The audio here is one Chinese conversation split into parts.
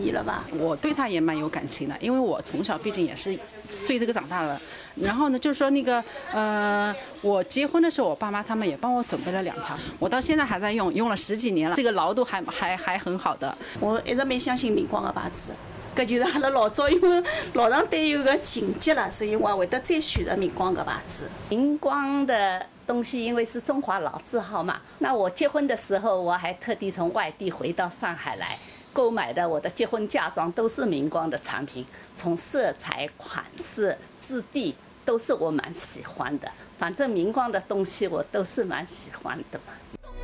你了吧？ 我对它也蛮有感情的，因为我从小毕竟也是睡这个长大的。然后呢，就是说那个我结婚的时候，我爸妈他们也帮我准备了2条，我到现在还在用，用了10几年了，这个牢度还很好的。 我一直蛮相信明光的牌子。搿就是阿拉老早因为老上对有个情结了，所以我会得再选择明光的牌子。 明光的东西因为是中华老字号嘛，那我结婚的时候我还特地从外地回到上海来购买的，我的结婚嫁妆都是明光的产品，从色彩、款式、质地都是我蛮喜欢的。反正明光的东西我都是蛮喜欢的嘛。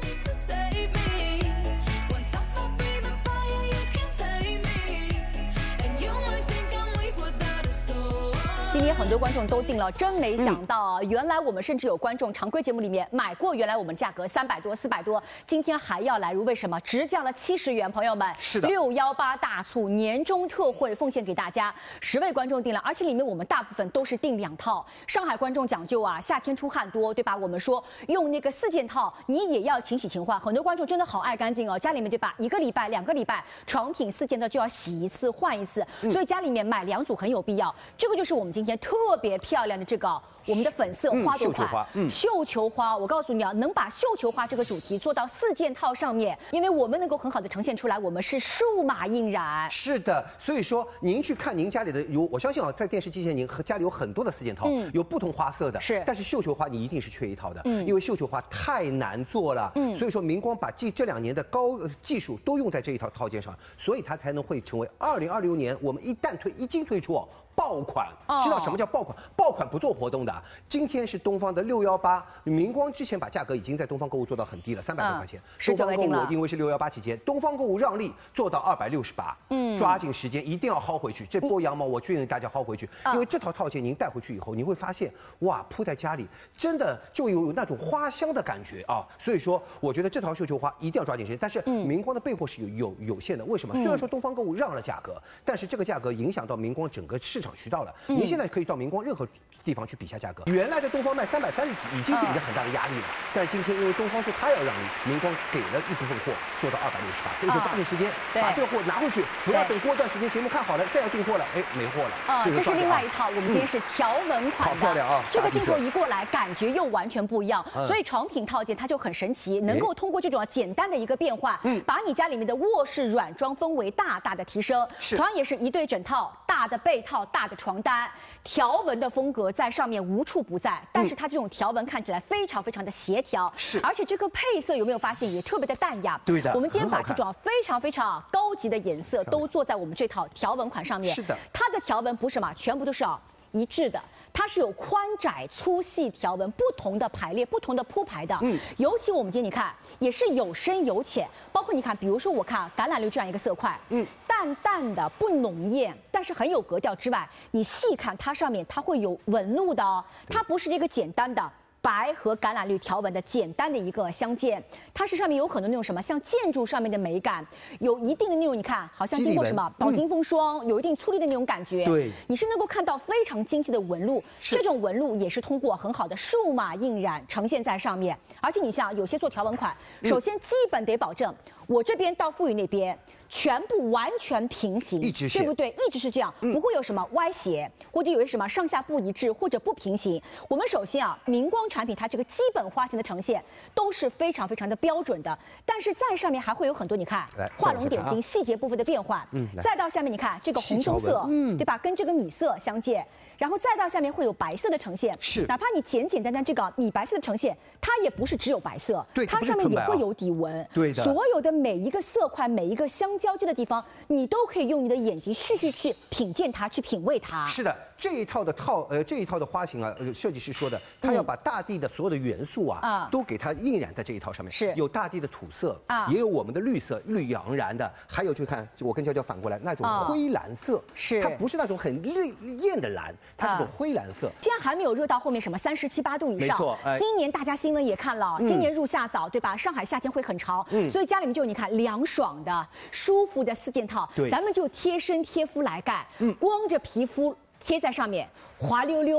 今天很多观众都订了，真没想到啊！原来我们甚至有观众常规节目里面买过，原来我们价格300多、400多，今天还要来入，为什么？直降了70元，朋友们， 是的 ，618大促年终特惠奉献给大家，10位观众订了，而且里面我们大部分都是订2套。上海观众讲究啊，夏天出汗多，对吧？我们说用那个4件套，你也要勤洗勤换。很多观众真的好爱干净哦，家里面对吧？1个礼拜、2个礼拜，床品4件套就要洗一次、换一次，所以家里面买2组很有必要。这个就是我们今天特别漂亮的这个我们的粉色花朵款，绣球花。我告诉你啊，能把绣球花这个主题做到4件套上面，因为我们能够很好的呈现出来，我们是数码印染。 是的，所以说您去看您家里的我相信啊，在电视机前您和家里有很多的4件套，有不同花色的， 是。 但是绣球花你一定是缺一套的，因为绣球花太难做了，所以说明光把这2年的高技术都用在这一套套件上，所以它才能会成为2026年我们一经推出哦。爆款，知道什么叫爆款？爆款不做活动的。今天是东方的618，明光之前把价格已经在东方购物做到很低了，300多块钱。东方购物因为是618期间，东方购物让利做到268，抓紧时间一定要薅回去。这波羊毛我建议大家薅回去，因为这套套件您带回去以后，你会发现哇，铺在家里真的就有那种花香的感觉啊。所以说，我觉得这套绣球花一定要抓紧时间。但是明光的备货是有限的，为什么？虽然说东方购物让了价格，但是这个价格影响到明光整个市场渠道了。您现在可以到明光任何地方去比下价格。原来在东方卖330几，已经给人家很大的压力了。但是今天因为东方说他要让利，明光给了一部分货做到268，所以说抓紧时间把这个货拿回去，不要等过一段时间节目看好了再要订货了，哎，没货了。 这是另外一套，我们今天是条纹款的， 好漂亮啊！ 这个镜头一过来，感觉又完全不一样。所以床品套件它就很神奇，能够通过这种简单的一个变换，把你家里面的卧室软装氛围大大的提升。同样也是一对整套，大的被套，大的床单，条纹的风格在上面无处不在，但是它这种条纹看起来非常非常的协调， 是， 而且这个配色有没有发现也特别的淡雅？ 对的， 我们今天把这种非常非常高级的颜色都做在我们这套条纹款上面。 是的， 它的条纹不是什么，全部都是一致的。它是有宽窄粗细条纹不同的排列、不同的铺排的。尤其我们今天你看也是有深有浅，包括你看，比如说我看橄榄绿这样一个色块，淡淡的不浓艳，但是很有格调之外，你细看它上面它会有纹路的哦，它不是一个简单的。白和橄榄绿条纹的简单的一个相间，它是上面有很多那种什么像建筑上面的美感，有一定的那种你看好像经过什么宝金风霜，有一定粗粝的那种感觉。 对， 你是能够看到非常精细的纹路，这种纹路也是通过很好的数码印染呈现在上面。而且你像有些做条纹款，首先基本得保证我这边到富裕那边。全部完全平行，对不对？一直是这样，不会有什么歪斜，或者有些什么上下不一致或者不平行。我们首先明光产品它这个基本花型的呈现都是非常非常的标准的，但是在上面还会有很多你看画龙点睛、细节部分的变换。再到下面你看这个红棕色，对吧？跟这个米色相间。然后再到下面会有白色的呈现， 是哪怕你简简单单这个米白色的呈现，它也不是只有白色， 对， 它上面也会有底纹， 对的， 所有的每一个色块、每一个相交织的地方，你都可以用你的眼睛细细去品鉴它，去品味它。 是的，这一套的花型啊，设计师说的，他要把大地的所有的元素都给它印染在这一套上面， 是有大地的土色也有我们的绿色绿洋然的，还有就看我跟娇娇反过来那种灰蓝色， 是它不是那种很艳的蓝。它是种灰蓝色， 现在还没有热到后面什么37、8度以上。 没错， 今年大家新闻也看了，今年入夏早，对吧？上海夏天会很潮，所以家里面就你看凉爽的、舒服的4件套，咱们就贴身贴肤来干，光着皮肤贴在上面，滑溜溜的。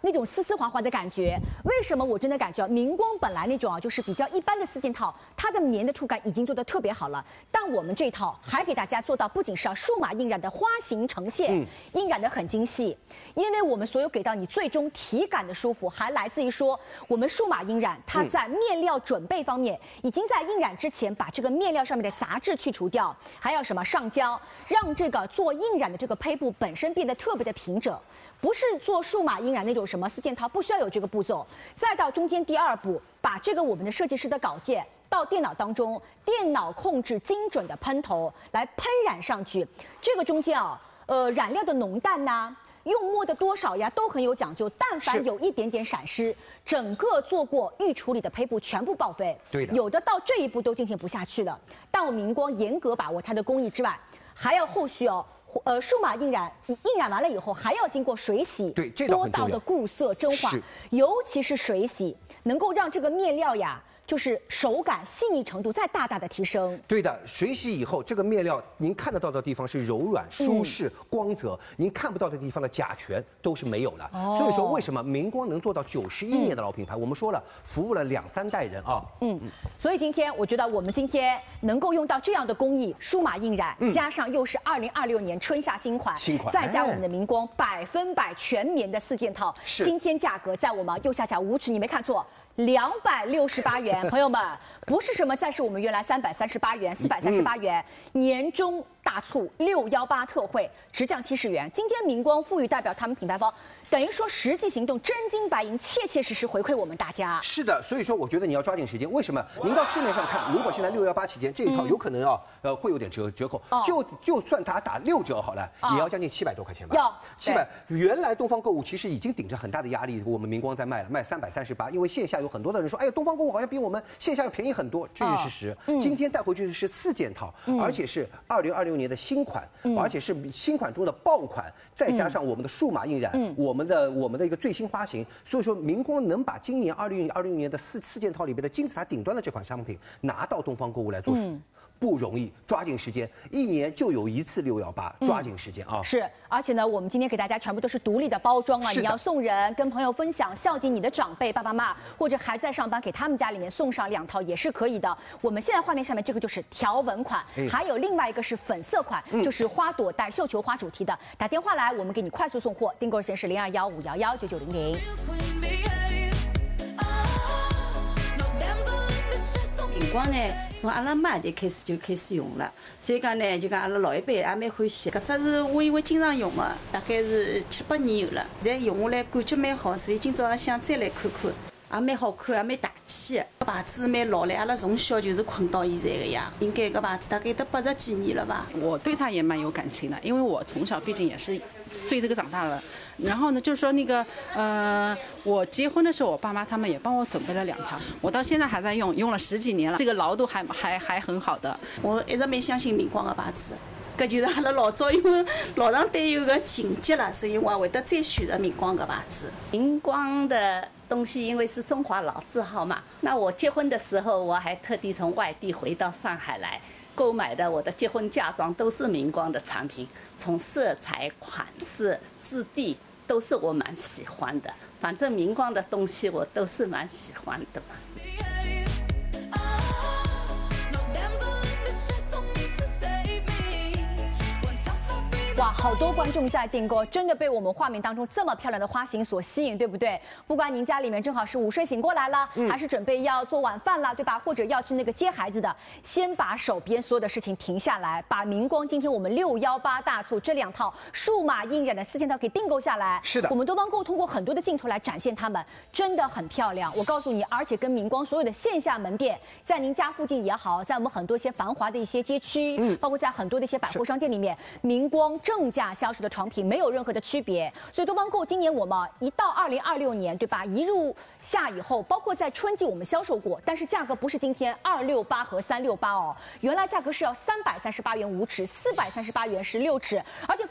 那种丝丝滑滑的感觉。为什么我真的感觉明光本来那种就是比较一般的4件套，它的棉的触感已经做得特别好了，但我们这套还给大家做到不仅是数码印染的花型呈现，印染的很精细，因为我们所有给到你最终体感的舒服，还来自于说我们数码印染它在面料准备方面，已经在印染之前把这个面料上面的杂质去除掉，还要什么上胶，让这个做印染的这个胚布本身变得特别的平整。不是做数码印染那种什么4件套，不需要有这个步骤。再到中间第2步，把这个我们的设计师的稿件到电脑当中，电脑控制精准的喷头来喷染上去。这个中间染料的浓淡呐，用墨的多少呀，都很有讲究。但凡有一点点闪失，整个做过预处理的胚布全部报废。 对的， 有的到这一步都进行不下去了。但我明光严格把握它的工艺之外，还要后续数码印染完了以后，还要经过水洗， 对，这多道的固色蒸化，尤其是水洗，能够让这个面料呀，就是手感细腻程度再大大的提升。 对的，水洗以后，这个面料您看得到的地方是柔软、舒适、光泽，您看不到的地方的甲醛都是没有了。所以说，为什么明光能做到91年的老品牌？我们说了，服务了2、3代人啊。 所以今天我觉得我们今天能够用到这样的工艺，数码印染，加上又是2026年春夏新款，再加我们的明光100%全棉的4件套，今天价格在我们右下角5指，你没看错。268元，朋友们，不是什么再是我们原来338元、438元，年终大促618特惠，直降70元。今天明光赋予代表他们品牌方，等于说实际行动，真金白银，切切实实回馈我们大家。 是的，所以说我觉得你要抓紧时间。为什么？您到市面上看，如果现在618期间这一套有可能会有点折扣，就算它打6折好了，也要将近700多块钱吧。 要 700。原来东方购物其实已经顶着很大的压力，我们明光在卖了，卖338，因为线下有很多的人说，哎呀，东方购物好像比我们线下要便宜很多，这是事实。今天带回去的是4件套，而且是2026年的新款，而且是新款中的爆款，再加上我们的数码印染，我们的一个最新花型，所以说明光能把今年2026年的四件套里边的金字塔顶端的这款商品拿到东方购物来做。不容易，抓紧时间，1年就有1次618，抓紧时间啊！ 是，而且呢，我们今天给大家全部都是独立的包装啊，你要送人、跟朋友分享、孝敬你的长辈、爸爸妈妈，或者还在上班，给他们家里面送上2套也是可以的。我们现在画面上面这个就是条纹款，还有另外一个是粉色款，就是花朵带绣球花主题的。打电话来，我们给你快速送货，订购热线是0215119900。 明光呢，从阿拉妈代开始就开始用了，所以讲呢，就讲阿拉老一辈也蛮欢喜。搿只是我因为经常用的，大概是7、8年有了，现在用下来感觉蛮好，所以今朝也想再来看看，也蛮好看，也蛮大气的。搿牌子蛮老了，阿拉从小就是困到现在的呀。应该搿牌子大概得80几年了吧。 我对它也蛮有感情的，因为我从小毕竟也是随这个长大了。然后呢，就是说那个我结婚的时候，我爸妈他们也帮我准备了2条，我到现在还在用了10几年了，这个牢度还很好的。 我一直蛮相信明光的牌子，搿就是阿拉老早因为老上对有个情结了，所以我也会得再选择明光的牌子。 明光的东西因为是中华老字号嘛，那我结婚的时候我还特地从外地回到上海来购买的，我的结婚嫁妆都是明光的产品，从色彩、款式、质地都是我蛮喜欢的。反正明光的东西我都是蛮喜欢的嘛。 哇，好多观众在订购，真的被我们画面当中这么漂亮的花型所吸引，对不对？不管您家里面正好是午睡醒过来了，还是准备要做晚饭了，对吧？或者要去那个接孩子的，先把手边所有的事情停下来，把明光今天我们618大促这2套数码印染的4件套给订购下来。 是的， 我们东方购通过很多的镜头来展现它们，真的很漂亮。我告诉你，而且跟明光所有的线下门店，在您家附近也好，在我们很多一些繁华的一些街区，包括在很多的一些百货商店里面，明光正价销售的产品没有任何的区别，所以东方购今年我们一到2026年，对吧？一入夏以后，包括在春季我们销售过，但是价格不是今天268和368哦，原来价格是要338元5尺，438元16尺，而且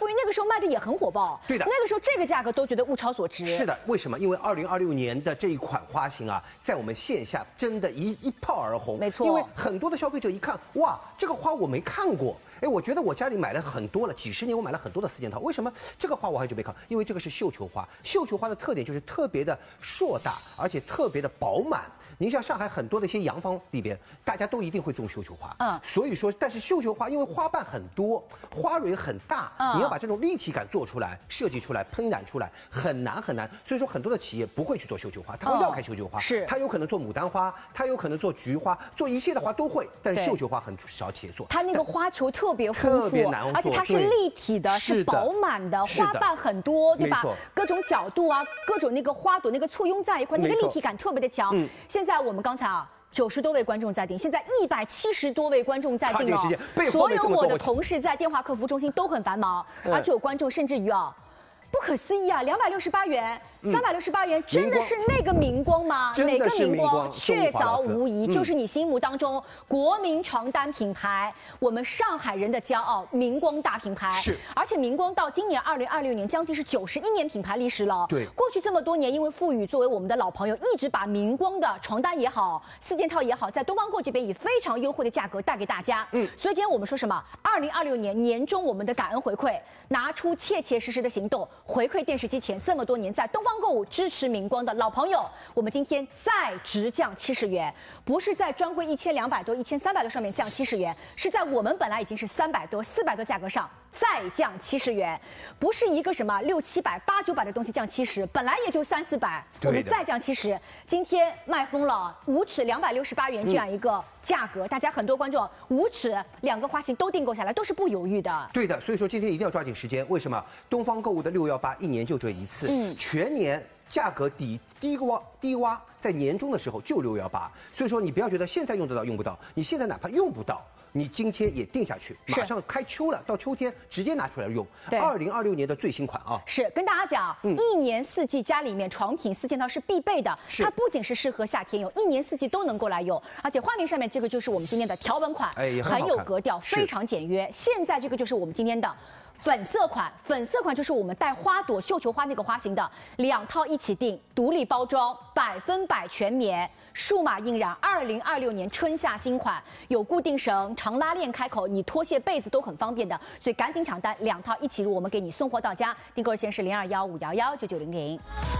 富裕那个时候卖的也很火爆， 对的， 那个时候这个价格都觉得物超所值。 是的，为什么？因为2026年的这一款花型啊，在我们线下真的一炮而红。 没错， 因为很多的消费者一看，哇，这个花我没看过。哎，我觉得我家里买了很多了，几十年我买了很多的4件套，为什么这个花我很久没看？因为这个是绣球花，绣球花的特点就是特别的硕大，而且特别的饱满。您像上海很多的一些洋房里边，大家都一定会种绣球花，所以说，但是绣球花因为花瓣很多，花蕊很大，你要把这种立体感做出来、设计出来、喷染出来，很难很难。所以说，很多的企业不会去做绣球花，他会绕开绣球花， 是， 他有可能做牡丹花，他有可能做菊花，做一切的花都会，但是绣球花很少企业做。 它那个花球特别丰富， 特别难做， 而且它是立体的，是饱满的，花瓣很多，对吧？各种角度啊，各种那个花朵那个簇拥在一块，那个立体感特别的强。现在我们刚才90多位观众在订，现在170多位观众在订哦。所有我的同事在电话客服中心都很繁忙，而且有观众甚至于不可思议啊，268元。368元，真的是那个明光吗？哪个明光？确凿无疑，就是你心目当中国民床单品牌，我们上海人的骄傲，明光大品牌。 是， 而且明光到今年2026年，将近是91年品牌历史了。 对， 过去这么多年，因为富宇作为我们的老朋友，一直把明光的床单也好，4件套也好，在东方购这边以非常优惠的价格带给大家。所以今天我们说什么？2026年年中我们的感恩回馈，拿出切切实实的行动回馈电视机前这么多年在东方购物支持明光的老朋友，我们今天再直降70元，不是在专柜1200多、1300多上面降70元，是在我们本来已经是300多、400多价格上再降70元，不是一个什么6、700、8、900的东西降70，本来也就3、400，我们再降70，今天卖疯了，5尺268元这样一个价格，大家很多观众5尺2个花型都订购下来，都是不犹豫的。 对的，所以说今天一定要抓紧时间。为什么？东方购物的618一年就这一次，全年价格低洼，在年终的时候就618，所以说你不要觉得现在用得到用不到，你现在哪怕用不到，你今天也定下去，马上开秋了，到秋天直接拿出来用。2026年的最新款啊， 是跟大家讲，一年四季家里面床品4件套是必备的，它不仅是适合夏天用，一年四季都能够来用。而且画面上面这个就是我们今天的条纹款，很有格调，非常简约。现在这个就是我们今天的粉色款，粉色款就是我们带花朵绣球花那个花型的，2套一起订，独立包装，100%全棉，数码印染，2026年春夏新款，有固定绳、长拉链开口，你脱卸被子都很方便的，所以赶紧抢单，2套一起入，我们给你送货到家。订购热线是0215119900。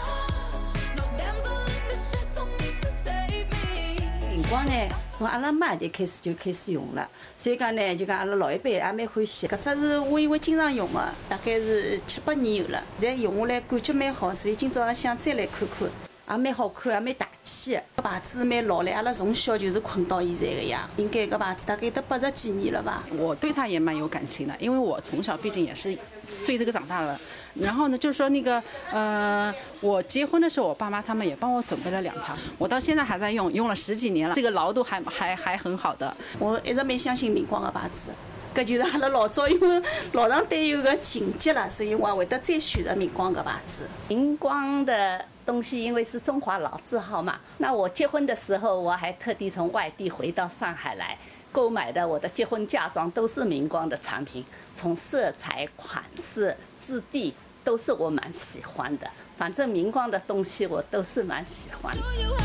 明光呢，从阿拉妈就开始用了，所以讲呢，就讲阿拉老一辈也蛮欢喜。搿只是我因为经常用的，大概是7、8年有了，现在用下来感觉蛮好，所以今朝也想再来看看，也蛮好看，也蛮大气的。搿牌子蛮老了，阿拉从小就是困到现在的呀。应该搿牌子大概得80几年了吧。 我对它也蛮有感情的，因为我从小毕竟也是随这个长大了。然后呢，就是说那个我结婚的时候，我爸妈他们也帮我准备了2套，我到现在还在用，用了10几年了，这个牢度还很好的。 我一直蛮相信明光的牌子，搿就是阿拉老早因为老上对有个情结了，所以我会得再选择明光搿牌子。 明光的东西因为是中华老字号嘛，那我结婚的时候我还特地从外地回到上海来购买的，我的结婚嫁妆都是明光的产品，从色彩、款式、质地都是我蛮喜欢的。反正明光的东西我都是蛮喜欢的。